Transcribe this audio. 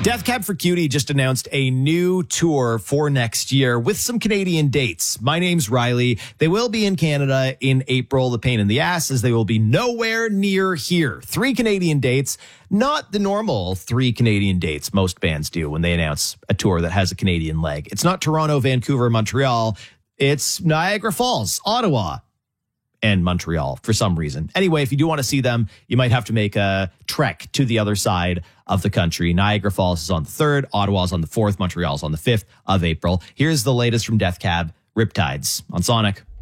Death Cab for Cutie just announced a new tour for next year with some Canadian dates. My name's Riley. They will be in Canada in April. The pain in the ass is they will be nowhere near here. 3 Canadian dates, not the normal 3 Canadian dates most bands do when they announce a tour that has a Canadian leg. It's not Toronto, Vancouver, Montreal. It's Niagara Falls, Ottawa, and Montreal for some reason. Anyway, if you do want to see them, you might have to make a trek to the other side of the country. Niagara Falls is on the 3rd, Ottawa's on the 4th, Montreal's on the 5th of April. Here's the latest from Death Cab, Riptides on Sonic.